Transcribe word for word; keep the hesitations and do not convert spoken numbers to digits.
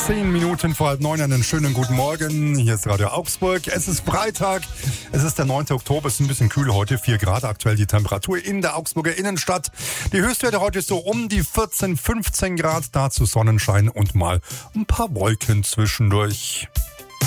Zehn Minuten vor halb neun, einen schönen guten Morgen. Hier ist Radio Augsburg. Es ist Freitag. Es ist der neunte Oktober. Es ist ein bisschen kühl heute. vier Grad aktuell die Temperatur in der Augsburger Innenstadt. Die Höchstwerte heute so um die vierzehn, fünfzehn Grad. Dazu Sonnenschein und mal ein paar Wolken zwischendurch.